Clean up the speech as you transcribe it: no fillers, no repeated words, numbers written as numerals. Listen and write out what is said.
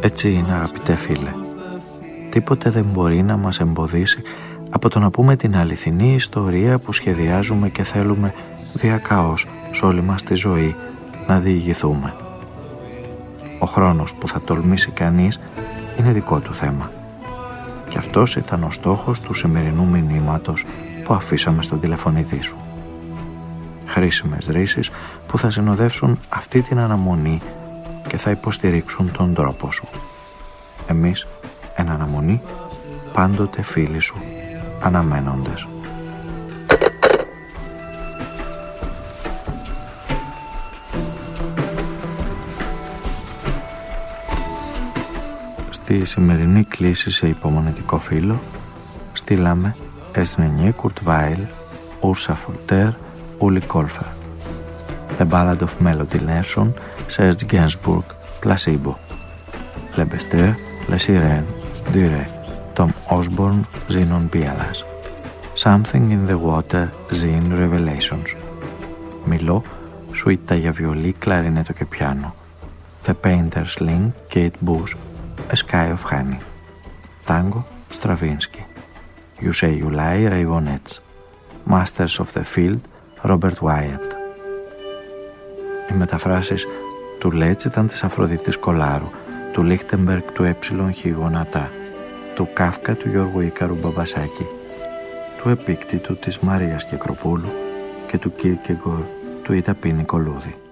Έτσι είναι, αγαπητέ φίλε. Τίποτε δεν μπορεί να μας εμποδίσει από το να πούμε την αληθινή ιστορία που σχεδιάζουμε και θέλουμε διακαώς σε όλη μας τη ζωή να διηγηθούμε. Ο χρόνος που θα τολμήσει κανείς είναι δικό του θέμα. Και αυτός ήταν ο στόχος του σημερινού μηνύματος που αφήσαμε στον τηλεφωνητή σου. Χρήσιμες ρίσεις που θα συνοδεύσουν αυτή την αναμονή και θα υποστηρίξουν τον τρόπο σου. Εμείς, εν αναμονή, πάντοτε φίλοι σου, αναμένοντες. Στη σημερινή κλήση σε υπομονετικό φίλο στείλαμε Εσνενιέ Κουρτβάιλ, Ούρσα Φολτέρ, Ούλι Κόλφερ. The Ballad of Melody Nelson, Serge Gainsbourg, Placebo. Le Bester, Le Sirène, Duré, Tom Osborne, Zenon Bialas. Something in the Water, Zine Revelations. Μιλώ, σουίτα για βιολί, κλαρινέτο και πιάνο. The Painter's Link, Kate Bush, A Sky of Honey. Tango, Stravinsky. You Say You Lie, Rayvonets. Masters of the Field, Robert Wyatt. Οι μεταφράσεις του Λέτς ήταν της Αφροδίτης Κολάρου, του Λίχτεμπεργκ του Χ. Γονατά, του Κάφκα του Γιώργου Ίκαρου Μπαμπασάκη, του Επίκτητου της Μαρίας Κεκροπούλου και του Κίρκεγκορ του Ιταπή Νικολούδη.